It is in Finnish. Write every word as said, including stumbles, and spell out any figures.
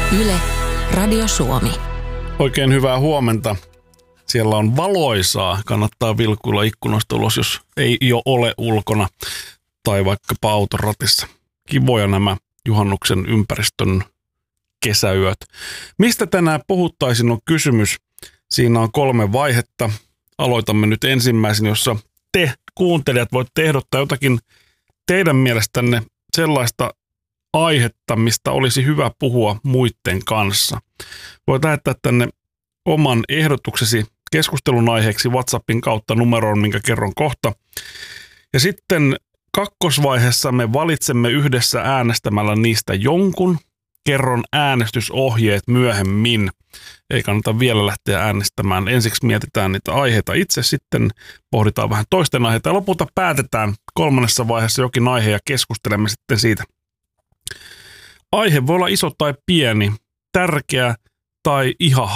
Yle, Radio Suomi. Oikein hyvää huomenta. Siellä on valoisaa. Kannattaa vilkuilla ikkunasta ulos, jos ei jo ole ulkona tai vaikkapa autoratissa. Kivoja nämä juhannuksen ympäristön kesäyöt. Mistä tänään puhuttaisiin on kysymys. Siinä on kolme vaihetta. Aloitamme nyt ensimmäisen, jossa te kuuntelijat voitte ehdottaa jotakin teidän mielestänne sellaista aihetta, mistä olisi hyvä puhua muiden kanssa. Voit lähettää tänne oman ehdotuksesi keskustelun aiheeksi WhatsAppin kautta numeroon, minkä kerron kohta. Ja sitten kakkosvaiheessa me valitsemme yhdessä äänestämällä niistä jonkun. Kerron äänestysohjeet myöhemmin. Ei kannata vielä lähteä äänestämään. Ensiksi mietitään niitä aiheita itse, sitten pohditaan vähän toisten aiheita ja lopulta päätetään kolmannessa vaiheessa jokin aihe ja keskustelemme sitten siitä. Aihe voi olla iso tai pieni, tärkeä tai ihan